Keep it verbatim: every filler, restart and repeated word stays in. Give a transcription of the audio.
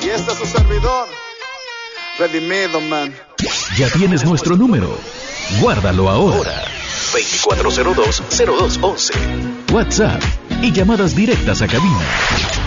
Y este es su servidor, redimido, man. Ya tienes nuestro número. Guárdalo ahora. veinticuatro cero dos, cero dos once. WhatsApp y llamadas directas a cabina.